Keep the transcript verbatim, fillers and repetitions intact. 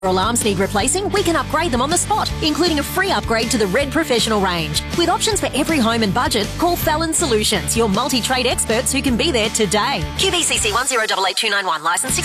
alarms need replacing, we can upgrade them on the spot, including a free upgrade to the Red Professional range. With options for every home and budget, call Fallon Solutions, your multi-trade experts who can be there today. Q B C C one zero eight eight two nine one, licence